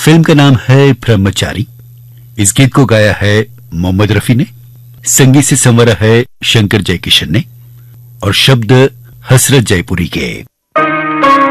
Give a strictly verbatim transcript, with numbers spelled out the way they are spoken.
Film का नाम है ब्रह्मचारी। इस गीत को गाया है मोहम्मद रफी ने, संगीत से संवरा है शंकर जयकिशन ने और शब्द हसरत जयपुरी के।